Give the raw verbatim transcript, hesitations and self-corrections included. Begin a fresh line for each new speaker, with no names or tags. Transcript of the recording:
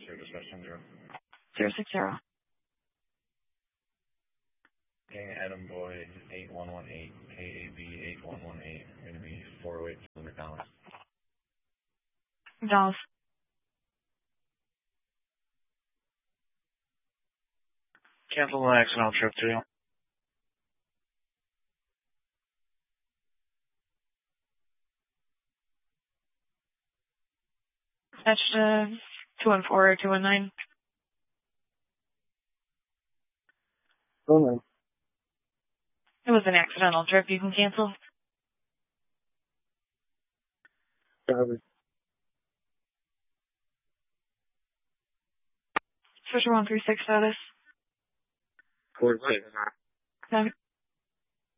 Sir, dispatch ten zero.
Zero six zero.
Okay, Adam Boyd, eight one one eight, K A B eight one one eight, going to be four oh eight McDonald's.
McDonald's.
Cancel the accidental trip to you.
That's uh, two one four or two one nine.
Oh, no.
It was an accidental trip. You can cancel.
Probably.
Fisher one three six status.
Four six.
Okay.